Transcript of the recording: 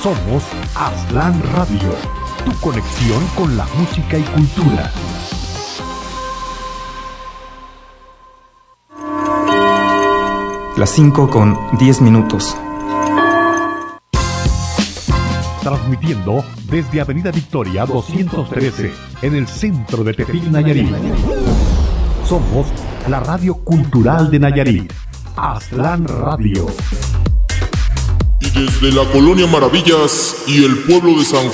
Somos Aztlán Radio, tu conexión con la música y cultura. Las 5:10. Transmitiendo desde Avenida Victoria 213, en el centro de Tepic, Nayarit. Somos la radio cultural de Nayarit, Aztlán Radio. Y desde la Colonia Maravillas y el pueblo de San